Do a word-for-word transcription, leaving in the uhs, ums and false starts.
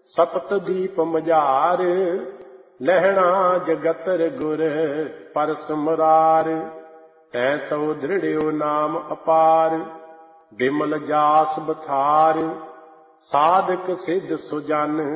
ਸਪਤ ਦੀਪ ਮਝਾਰ, ਲਹਿਣਾ ਜਗਤਰ ਗੁਰ ਪਰਸ ਮੁਰਾਰ। ਤੈ ਤਉ ਦ੍ਰਿੜਿਓ ਨਾਮ ਅਪਾਰ, ਬਿਮਲ ਜਾਸ ਬਥਾਰ। ਸਾਧਕ ਸਿੱਧ ਸੁਜਨ